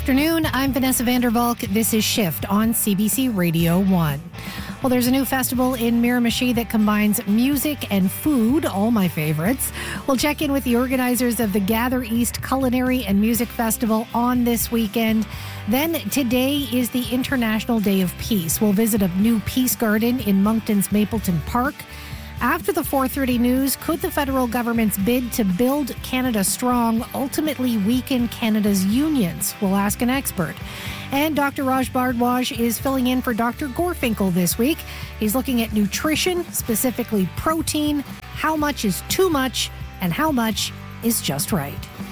afternoon. I'm Vanessa Vandervalk. This is Shift on CBC Radio 1. Well, there's a new festival in Miramichi that combines music and food, all my favorites. We'll check in with the organizers of the Gather East Culinary and Music Festival on this weekend. Then today is the International Day of Peace. We'll visit a new peace garden in Moncton's Mapleton Park. After the 4:30 news, could the federal government's bid to build Canada strong ultimately weaken Canada's unions? We'll ask an expert. And Dr. Raj Bhardwaj is filling in for Dr. Gorfinkel this week. He's looking at nutrition, specifically protein, how much is too much, and how much is just right.